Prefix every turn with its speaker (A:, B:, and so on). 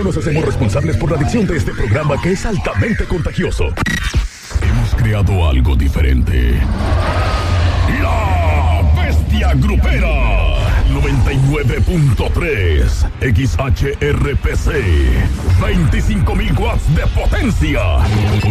A: No nos hacemos responsables por la adicción de este programa que es altamente contagioso. Hemos creado algo diferente. La Bestia Grupera 99.3 XHRPC, 25.000 watts de potencia.